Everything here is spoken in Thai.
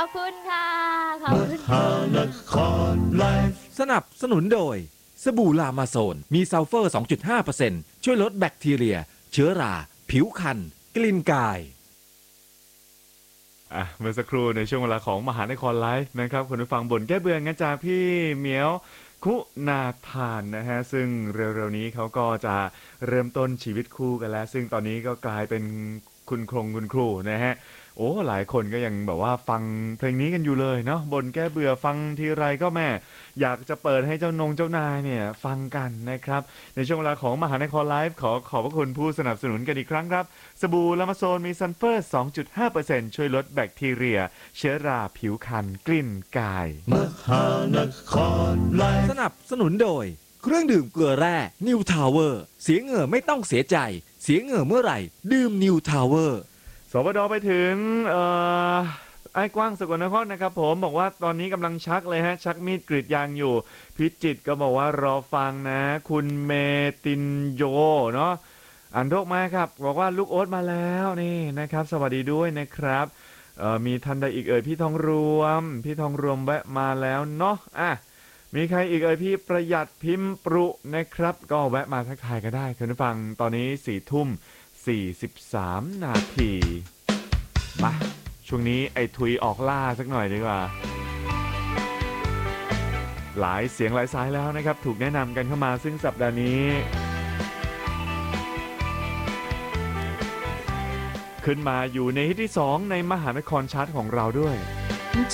อบคุณค่ะขอบคุณสนับสนุนโดยสบู่ลามาโซนมีซัลเฟอร์ 2.5% ช่วยลดแบคทีเรียเชื้อราผิวคันกลิ่นกายเมื่อสักครู่ในช่วงเวลาของมหานครไลฟ์นะครับคุณผู้ฟังบ่นแก้เบื่องั้นจากพี่เหมียวคุณาธานนะฮะซึ่งเร็วๆนี้เขาก็จะเริ่มต้นชีวิตคู่กันแล้วซึ่งตอนนี้ก็กลายเป็นคุณครูนะฮะโอ้หลายคนก็ยังแบบว่าฟังเพลงนี้กันอยู่เลยเนาะบ่นแก้เบื่อฟังทีไรก็แม่อยากจะเปิดให้เจ้านายเนี่ยฟังกันนะครับในช่วงเวลาของมหานครไลฟ์ขอบพระคุณผู้สนับสนุนกันอีกครั้งครับสบู่ลามาโซนมีซัลเฟอร์ 2.5% ช่วยลดแบคทีเรียเชื้อราผิวคันกลิ่นกายสนับสนุนโดยเครื่องดื่มเกลือแร่นิวทาวเวอร์เสียเหงื่อไม่ต้องเสียใจเสียเหงื่อเมื่อไหร่ดื่มนิวทาวเวอร์สวดไปถึงไอ้กว้างสกลนครนะครับผมบอกว่าตอนนี้กำลังชักเลยฮะชักมีดกรีดยางอยู่พิจิตรก็บอกว่ารอฟังนะคุณเมตินโยเนาะอ่านโรคมาครับบอกว่าลูกโอ๊ตมาแล้วนี่นะครับสวัสดีด้วยนะครับมีท่านใดอีกพี่ทองรวมแวะมาแล้วเนาะมีใครอีกพี่ประหยัดพิมพ์ปรุนะครับก็แวะมาทักทายกันได้คุณผู้ฟังตอนนี้4:43 นาทีมาช่วงนี้ไอ้ทุยออกล่าสักหน่อยดีกว่าหลายเสียงหลายสายแล้วนะครับถูกแนะนำกันเข้ามาซึ่งสัปดาห์นี้ขึ้นมาอยู่ในฮิตที่2ในมหานครชาร์ตของเราด้วย